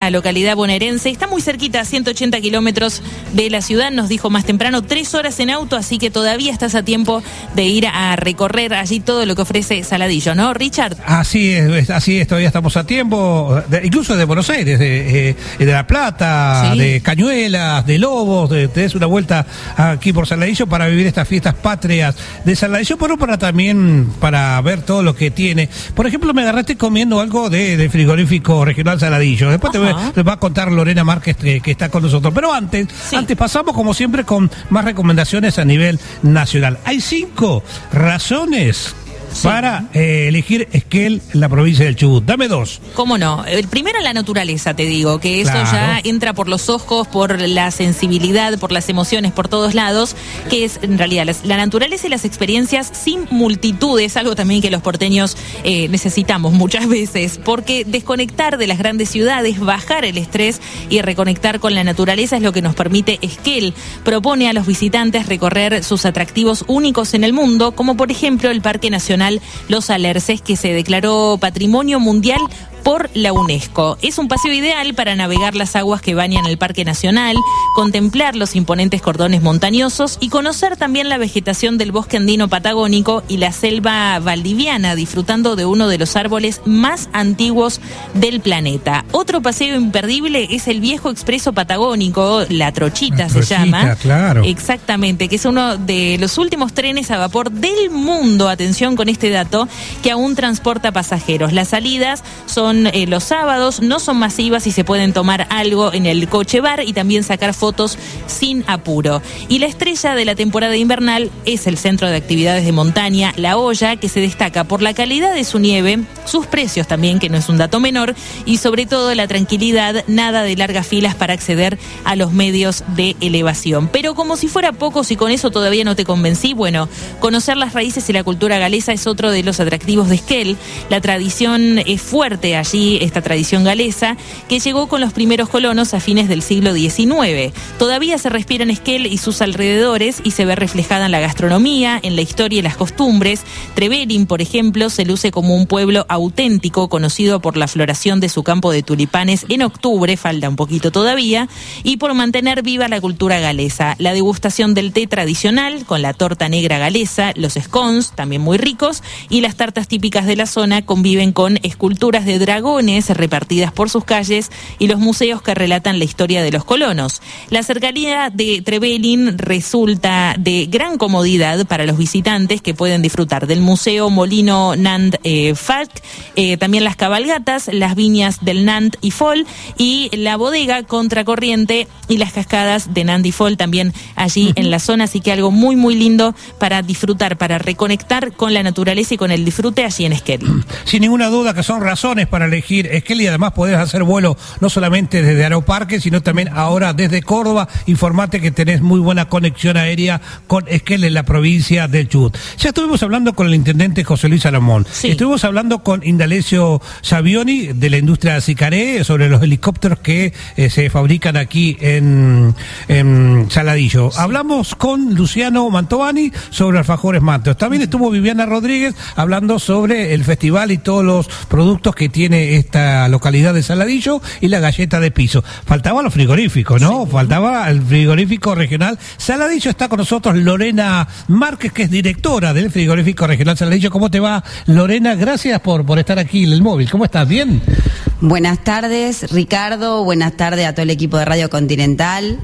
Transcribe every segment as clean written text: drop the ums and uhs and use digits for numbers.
una localidad bonaerense. Está muy cerquita, a 180 kilómetros de la ciudad, nos dijo más temprano, 3 horas en auto, así que todavía estás a tiempo de ir a recorrer allí todo lo que ofrece Saladillo, ¿no, Richard? Así es, todavía estamos a tiempo, incluso de Buenos Aires, de La Plata, sí, de Cañuelas, de Lobos, te des una vuelta aquí por Saladillo para vivir estas fiestas patrias de Saladillo, pero también para ver todo lo que tiene. Por ejemplo, me agarraste comiendo algo del frigorífico regional Saladillo. Después te va a contar Lorena Márquez que está con nosotros. Pero antes pasamos como siempre con más recomendaciones a nivel nacional. Hay 5 razones para elegir Esquel en la provincia del Chubut. Dame 2. ¿Cómo no? El primero, la naturaleza, te digo, que eso ya entra por los ojos, por la sensibilidad, por las emociones, por todos lados, que es en realidad la naturaleza y las experiencias sin multitudes, algo también que los porteños necesitamos muchas veces, porque desconectar de las grandes ciudades, bajar el estrés y reconectar con la naturaleza es lo que nos permite Esquel. Propone a los visitantes recorrer sus atractivos únicos en el mundo, como por ejemplo el Parque Nacional Los Alerces, que se declaró Patrimonio Mundial por la UNESCO. Es un paseo ideal para navegar las aguas que bañan el Parque Nacional, contemplar los imponentes cordones montañosos y conocer también la vegetación del bosque andino patagónico y la selva valdiviana, disfrutando de uno de los árboles más antiguos del planeta. Otro paseo imperdible es el viejo expreso patagónico, la Trochita se llama. Claro. Exactamente, que es uno de los últimos trenes a vapor del mundo, atención con este dato, que aún transporta pasajeros. Las salidas son los sábados, no son masivas y se pueden tomar algo en el coche bar y también sacar fotos sin apuro. Y la estrella de la temporada invernal es el centro de actividades de montaña La Hoya, que se destaca por la calidad de su nieve, sus precios también, que no es un dato menor, y sobre todo la tranquilidad, nada de largas filas para acceder a los medios de elevación. Pero como si fuera poco, si con eso todavía no te convencí, bueno, conocer las raíces y la cultura galesa es otro de los atractivos de Esquel. La tradición es fuerte allí, esta tradición galesa, que llegó con los primeros colonos a fines del siglo XIX. Todavía se respira en Esquel y sus alrededores y se ve reflejada en la gastronomía, en la historia y las costumbres. Trevelin, por ejemplo, se luce como un pueblo auténtico, conocido por la floración de su campo de tulipanes en octubre, falta un poquito todavía, y por mantener viva la cultura galesa. La degustación del té tradicional, con la torta negra galesa, los scones, también muy ricos, y las tartas típicas de la zona conviven con esculturas de dragones repartidas por sus calles y los museos que relatan la historia de los colonos. La cercanía de Trevelin resulta de gran comodidad para los visitantes que pueden disfrutar del Museo Molino Nant Falk, también las cabalgatas, las viñas del Nant y Fol y la bodega Contracorriente y las cascadas de Nant y Fol también allí en la zona, así que algo muy muy lindo para disfrutar, para reconectar con la naturaleza y con el disfrute allí en Esquel. Sin ninguna duda que son razones para elegir Esquel y además podés hacer vuelo no solamente desde Aeroparque, sino también ahora desde Córdoba. Informate que tenés muy buena conexión aérea con Esquel en la provincia del Chubut. Ya estuvimos hablando con el intendente José Luis Salomón. Sí. Estuvimos hablando con Indalecio Savioni de la industria Sicaré sobre los helicópteros que se fabrican aquí en Saladillo. Sí. Hablamos con Luciano Mantovani sobre alfajores Mantos. También estuvo Viviana Rodríguez hablando sobre el festival y todos los productos que tiene esta localidad de Saladillo y la galleta de piso. Faltaba los frigoríficos, ¿no? Sí. Faltaba el frigorífico regional Saladillo. Está con nosotros Lorena Márquez, que es directora del frigorífico regional Saladillo. ¿Cómo te va, Lorena? Gracias por estar aquí en el móvil. ¿Cómo estás? ¿Bien? Buenas tardes, Ricardo. Buenas tardes a todo el equipo de Radio Continental.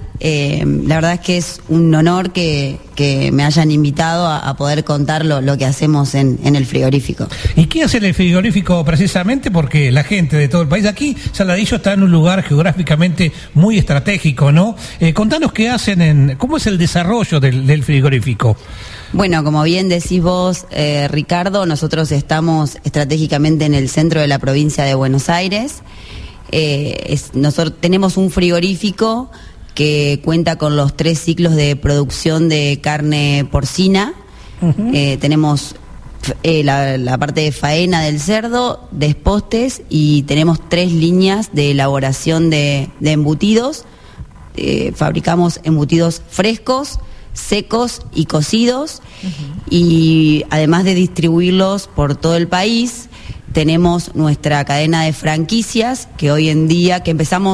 La verdad es que es un honor que me hayan invitado a poder contar lo que hacemos en el frigorífico. ¿Y qué hace el frigorífico precisamente? Porque la gente de todo el país, aquí Saladillo está en un lugar geográficamente muy estratégico, ¿no? Contanos qué hacen, cómo es el desarrollo del frigorífico. Bueno, como bien decís vos, Ricardo, nosotros estamos estratégicamente en el centro de la provincia de Buenos Aires. Nosotros tenemos un frigorífico que cuenta con los 3 ciclos de producción de carne porcina. Tenemos la parte de faena del cerdo, despostes, y tenemos 3 líneas de elaboración de embutidos. Fabricamos embutidos frescos, secos y cocidos, y además de distribuirlos por todo el país, tenemos nuestra cadena de franquicias que hoy en día, que empezamos